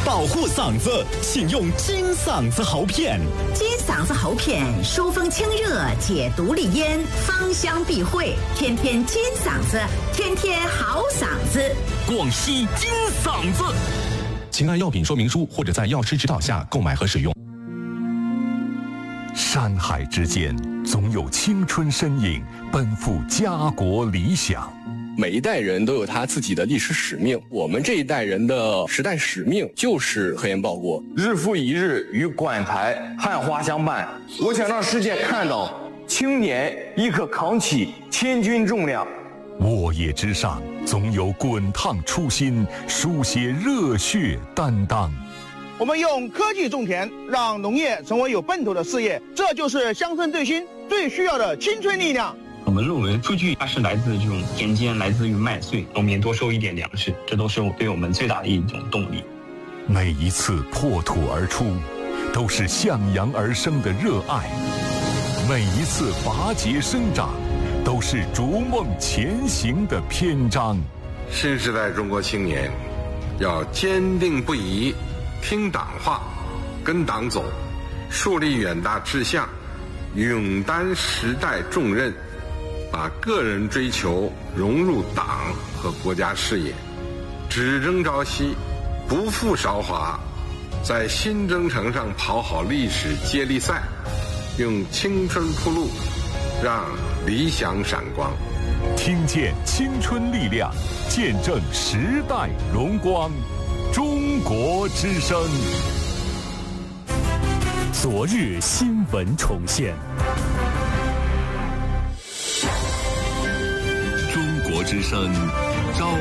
保护嗓子，请用金嗓子喉片。 金嗓子喉片疏风清热，解毒利咽，芳香避秽，天天金嗓子，天天好嗓子。 广西金嗓子，请按药品说明书或者在药师指导下购买和使用。 山海之间，总有青春身影奔赴家国理想。 每一代人都有他自己的历史使命，我们这一代人的时代使命就是核研报国。 日复一日与馆台汉花相伴，我想让世界看到青年亦可扛起千钧重量。 沃野之上，总有滚烫初心，书写热血担当。 我们用科技种田，让农业成为有奔头的事业，这就是乡村振兴最需要的青春力量。 我们认为数据它是来自这种田间，来自于麦穗，农民多收一点粮食，这都是对我们最大的一种动力。 每一次破土而出，都是向阳而生的热爱；每一次拔节生长，都是逐梦前行的篇章。 新时代中国青年要坚定不移听党话，跟党走，树立远大志向，勇担时代重任，把个人追求融入党和国家事业，只争朝夕，不负韶华，在新征程上跑好历史接力赛，用青春铺路，让理想闪光。 听见青春力量，见证时代荣光。中国之声， 昨日新闻重现。 中国之声。